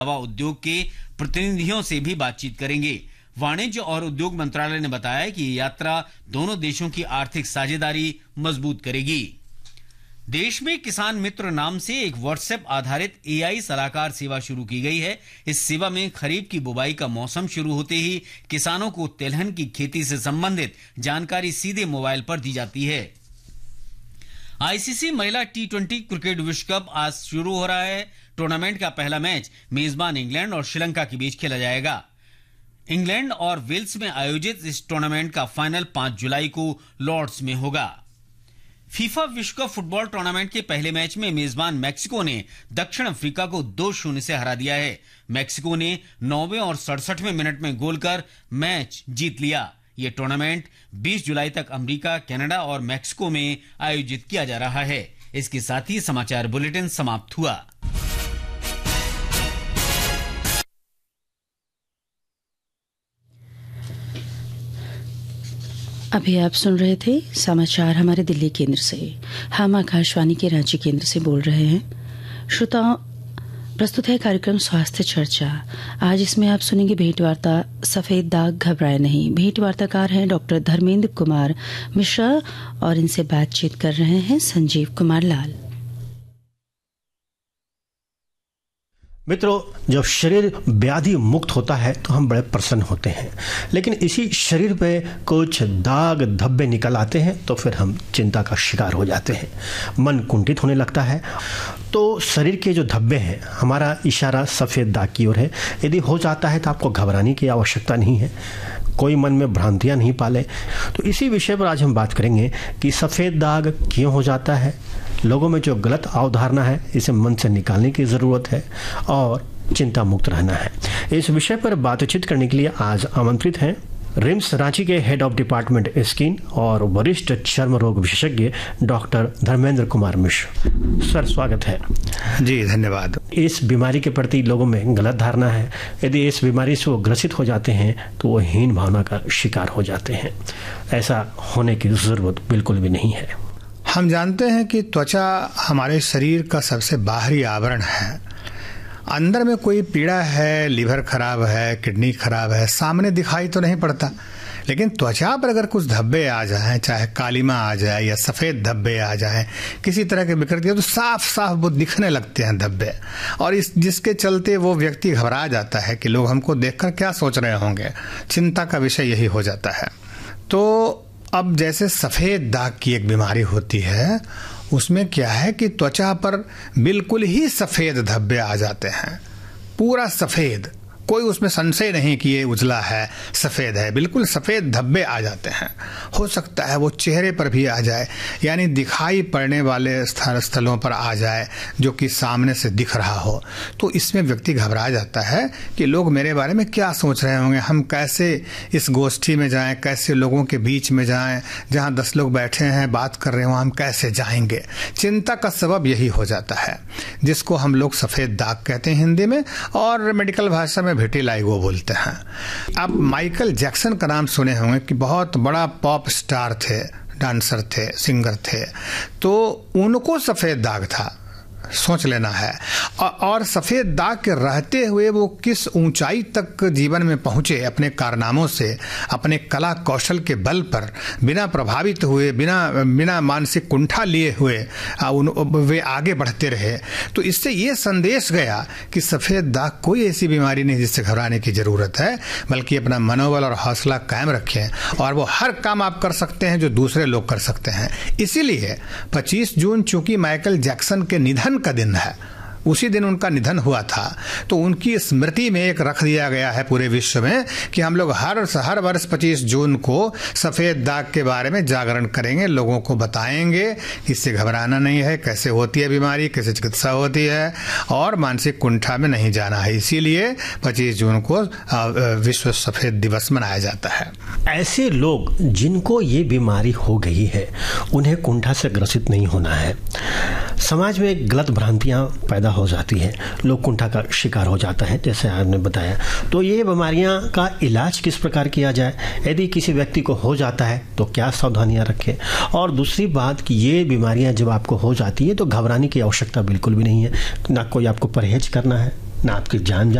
दवा उद्योग के प्रतिनिधियों से भी बातचीत करेंगे। वाणिज्य और उद्योग मंत्रालय ने बताया कि ये यात्रा दोनों देशों की आर्थिक साझेदारी मजबूत करेगी। देश में किसान मित्र नाम से एक व्हाट्सएप आधारित एआई सलाहकार सेवा शुरू की गई है। इस सेवा में खरीफ की बुवाई का मौसम शुरू होते ही किसानों को तिलहन की खेती से संबंधित जानकारी सीधे मोबाइल पर दी जाती है। आईसीसी महिला T20 क्रिकेट विश्व कप आज शुरू हो रहा है। टूर्नामेंट का पहला मैच मेजबान इंग्लैंड और श्रीलंका के बीच खेला जाएगा। इंग्लैंड और वेल्स में आयोजित इस टूर्नामेंट का फाइनल 5 जुलाई को लॉर्ड्स में होगा। फीफा विश्व कप फुटबॉल टूर्नामेंट के पहले मैच में मेजबान मैक्सिको ने दक्षिण अफ्रीका को 2-0 से हरा दिया है। मैक्सिको ने 9वें और 67वें मिनट में गोल कर मैच जीत लिया। यह टूर्नामेंट 20 जुलाई तक अमेरिका, कनाडा और मैक्सिको में आयोजित किया जा रहा है। इसके साथ ही समाचार बुलेटिन समाप्त हुआ। अभी आप सुन रहे थे समाचार हमारे दिल्ली केंद्र से। हम आकाशवाणी के रांची केंद्र से बोल रहे हैं। श्रोताओं, प्रस्तुत है कार्यक्रम स्वास्थ्य चर्चा। आज इसमें आप सुनेंगे भेंटवार्ता सफेद दाग घबराए नहीं। भेंटवार्ताकार हैं डॉक्टर धर्मेंद्र कुमार मिश्रा और इनसे बातचीत कर रहे हैं संजीव कुमार लाल। मित्रों, जब शरीर व्याधि मुक्त होता है तो हम बड़े प्रसन्न होते हैं, लेकिन इसी शरीर पे कुछ दाग धब्बे निकल आते हैं तो फिर हम चिंता का शिकार हो जाते हैं। मन कुंठित होने लगता है। तो शरीर के जो धब्बे हैं, हमारा इशारा सफ़ेद दाग की ओर है। यदि हो जाता है तो आपको घबराने की आवश्यकता नहीं है, कोई मन में भ्रांतियां नहीं पाले। तो इसी विषय पर आज हम बात करेंगे कि सफ़ेद दाग क्यों हो जाता है, लोगों में जो गलत अवधारणा है इसे मन से निकालने की ज़रूरत है और चिंता मुक्त रहना है। इस विषय पर बातचीत करने के लिए आज आमंत्रित हैं रिम्स रांची के हेड ऑफ डिपार्टमेंट स्किन और वरिष्ठ चर्म रोग विशेषज्ञ डॉक्टर धर्मेंद्र कुमार मिश्र। सर, स्वागत है। जी, धन्यवाद। इस बीमारी के प्रति लोगों में गलत धारणा है। यदि इस बीमारी से वो ग्रसित हो जाते हैं तो वो हीन भावना का शिकार हो जाते हैं। ऐसा होने की ज़रूरत बिल्कुल भी नहीं है। हम जानते हैं कि त्वचा हमारे शरीर का सबसे बाहरी आवरण है। अंदर में कोई पीड़ा है, लीवर खराब है, किडनी खराब है, सामने दिखाई तो नहीं पड़ता, लेकिन त्वचा पर अगर कुछ धब्बे आ जाएं, चाहे कालिमा आ जाए या सफ़ेद धब्बे आ जाएं, किसी तरह के विकृति, तो साफ साफ वो दिखने लगते हैं धब्बे। और जिसके चलते वो व्यक्ति घबरा जाता है कि लोग हमको देखकर क्या सोच रहे होंगे। चिंता का विषय यही हो जाता है। तो अब जैसे सफ़ेद दाग की एक बीमारी होती है, उसमें क्या है कि त्वचा पर बिल्कुल ही सफ़ेद धब्बे आ जाते हैं, पूरा सफ़ेद, कोई उसमें संशय नहीं कि ये उजला है, सफ़ेद है, बिल्कुल सफ़ेद धब्बे आ जाते हैं। हो सकता है वो चेहरे पर भी आ जाए, यानी दिखाई पड़ने वाले स्थलों पर आ जाए जो कि सामने से दिख रहा हो। तो इसमें व्यक्ति घबरा जाता है कि लोग मेरे बारे में क्या सोच रहे होंगे, हम कैसे इस गोष्ठी में जाएं, कैसे लोगों के बीच में जाएं, जहां 10 लोग बैठे हैं बात कर रहे हो, हम कैसे जाएंगे। चिंता का सबब यही हो जाता है, जिसको हम लोग सफ़ेद दाग कहते हैं हिंदी में, और मेडिकल भाषा में विटिलिगो बोलते हैं। आप माइकल जैक्सन का नाम सुने होंगे कि बहुत बड़ा पॉप स्टार थे, डांसर थे, सिंगर थे। तो उनको सफ़ेद दाग था, सोच लेना है। और सफ़ेद दाग के रहते हुए वो किस ऊंचाई तक जीवन में पहुंचे अपने कारनामों से, अपने कला कौशल के बल पर, बिना प्रभावित हुए, बिना मानसिक कुंठा लिए हुए वे आगे बढ़ते रहे। तो इससे ये संदेश गया कि सफ़ेद दाग कोई ऐसी बीमारी नहीं जिससे घबराने की ज़रूरत है, बल्कि अपना मनोबल और हौसला कायम रखें और वो हर काम आप कर सकते हैं जो दूसरे लोग कर सकते हैं। इसीलिए 25 जून चूंकि माइकल जैक्सन के निधन का दिन है, उसी दिन उनका निधन हुआ था, तो उनकी स्मृति में एक रख दिया गया है पूरे विश्व में कि हम लोग हर वर्ष 25 जून को सफ़ेद दाग के बारे में जागरण करेंगे, लोगों को बताएंगे कि इससे घबराना नहीं है, कैसे होती है बीमारी, कैसे चिकित्सा होती है, और मानसिक कुंठा में नहीं जाना है। इसीलिए 25 जून को विश्व सफ़ेद दिवस मनाया जाता है। ऐसे लोग जिनको ये बीमारी हो गई है, उन्हें कुंठा से ग्रसित नहीं होना है। समाज में गलत भ्रांतियां पैदा हो जाती है, लोग कुंठा का शिकार हो जाता है, जैसे आपने बताया। तो ये बीमारियां का इलाज किस प्रकार किया जाए, यदि किसी व्यक्ति को हो जाता है तो क्या सावधानियां रखें, और दूसरी बात कि ये बीमारियां जब आपको हो जाती है तो घबराने की आवश्यकता बिल्कुल भी नहीं है, ना कोई आपको परहेज करना है, ना आपकी जान